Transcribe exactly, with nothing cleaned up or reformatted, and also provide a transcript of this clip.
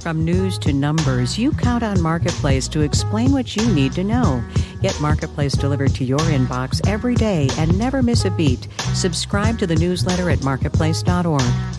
From news to numbers, you count on Marketplace to explain what you need to know. Get Marketplace delivered to your inbox every day and never miss a beat. Subscribe to the newsletter at marketplace dot org.